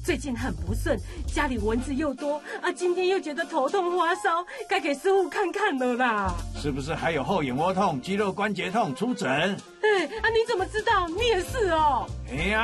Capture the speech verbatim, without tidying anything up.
最近很不顺，家里蚊子又多啊，今天又觉得头痛发烧，该给师傅看看了啦。 是不是还有后眼窝痛、肌肉关节痛？出诊。 哎，啊，你怎么知道？你也是哦。 哎呀。